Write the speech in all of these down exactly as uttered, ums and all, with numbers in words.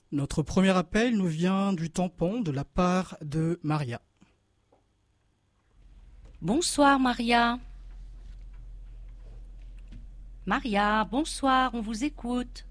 Notre premier appel nous vient du tampon de la part de Maria. Bonsoir Maria. Maria, bonsoir, on vous écoute.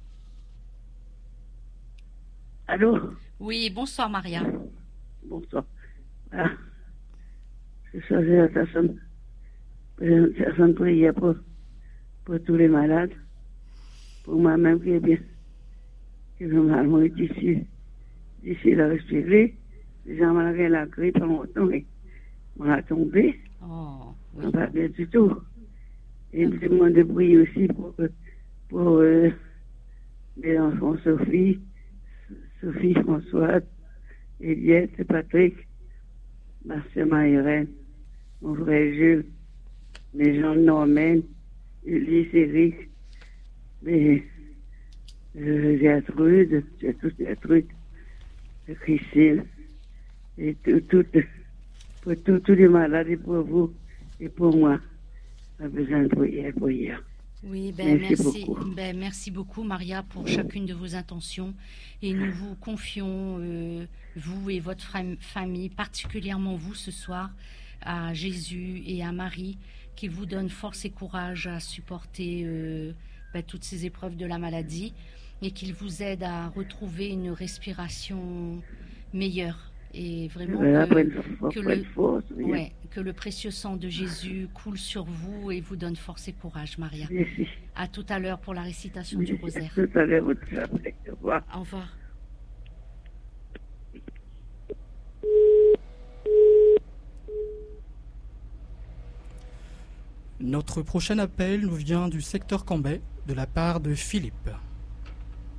Allô? Oui, bonsoir Maria. Bonsoir. Ah, je choisis la personne, une personne prière pour, pour tous les malades, pour moi-même qui est bien, qui est mal mourir d'ici, d'ici la respirer. Les gens m'ont la grippe en montant, et on a tombé, Oh, oui. on pas bien du tout. Et il me demande de prier aussi pour, pour euh, les enfants Sophie, Sophie, Françoise, Eliette, Patrick, ma soeur Marie-Reine, mon frère Jules, mes gens Norman, Ulysse, Eric, mes euh, Gertrude, j'ai toute Gertrude, Christine, et tout, tout, pour tous tous les malades et pour vous et pour moi. On a besoin de prière, prière. Oui, ben Merci merci, beaucoup. ben merci beaucoup Maria pour chacune de vos intentions et nous vous confions, euh, vous et votre fam- famille, particulièrement vous ce soir, à Jésus et à Marie, qui vous donnent force et courage à supporter euh, ben, toutes ces épreuves de la maladie et qu'ils vous aident à retrouver une respiration meilleure et vraiment Voilà, que, prenne force, que prenne le force, oui. ouais, que le précieux sang de Jésus coule sur vous et vous donne force et courage, Maria. Merci. À tout à l'heure pour la récitation du Merci. rosaire. Tout à l'heure, votre après. Au revoir. Au revoir. Notre prochain appel nous vient du secteur Cambrai de la part de Philippe.